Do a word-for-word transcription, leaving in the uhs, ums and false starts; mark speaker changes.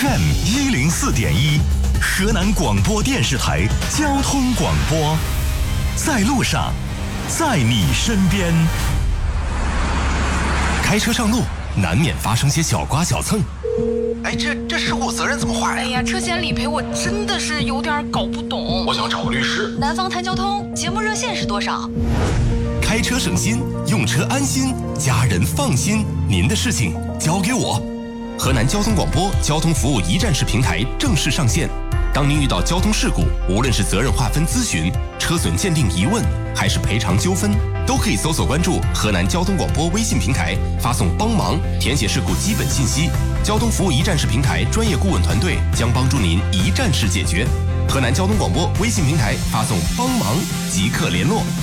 Speaker 1: F M 一零四点一，河南广播电视台交通广播，在路上，在你身边。开车上路，难免发生些小刮小蹭。
Speaker 2: 哎，这这事故责任怎么划呀？
Speaker 3: 哎呀，车险理赔我真的是有点搞不懂。
Speaker 2: 我想找个律师。
Speaker 3: 南方谈交通节目热线是多少？
Speaker 1: 开车省心，用车安心，家人放心，您的事情交给我。河南交通广播交通服务一站式平台正式上线。当您遇到交通事故，无论是责任划分咨询、车损鉴定疑问，还是赔偿纠纷，都可以搜索关注河南交通广播微信平台，发送帮忙，填写事故基本信息。交通服务一站式平台专业顾问团队将帮助您一站式解决。河南交通广播微信平台发送帮忙即刻联络。